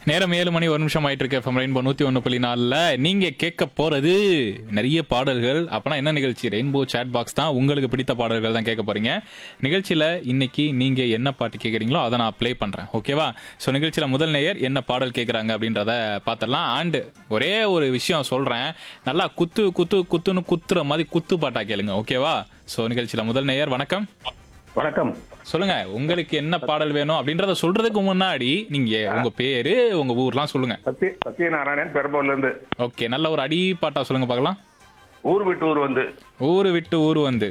நேரம் 7 மணி 1 நிமிஷம் ஆயிட்டு இருக்கு. FM ரெயின்போ 101.4ல நீங்க கேட்க போறது நிறைய பாடல்கள். அப்பனா என்ன நிகழ்ச்சி? ரெயின்போ சாட் பாக்ஸ் தான். உங்களுக்கு பிடித்த பாடல்கள் தான் கேட்க போறீங்க. நிகழ்ச்சியில இன்னைக்கு நீங்க என்ன பாட்டு கேட்குறீங்களோ அதை நான் ப்ளே பண்றேன். ஓகேவா? ஸோ நிகழ்ச்சியில முதல் நேயர் என்ன பாடல் கேட்குறாங்க அப்படின்றத பார்த்துடலாம். அண்ட் ஒரே ஒரு விஷயம் சொல்றேன், நல்லா குத்துன்னு குத்துற மாதிரி குத்து பாட்டா கேளுங்க. ஓகேவா? ஸோ நிகழ்ச்சியில முதல் நேயர் வணக்கம். வணக்கம். சொல்லுங்க, உங்களுக்கு என்ன பாடல் வேணும் அப்படின்றத சொல்றதுக்கு முன்னாடி நீங்க உங்க பேரு உங்க ஊர்லாம் சொல்லுங்க. சத்யநாராயணன் பெரம்பூர்ல இருந்து. ஓகே, நல்ல ஒரு அடி பாட்டா சொல்லுங்க பார்க்கலாம். ஊர் விட்டு ஊர் வந்து. ஊரு விட்டு ஊர் வந்து.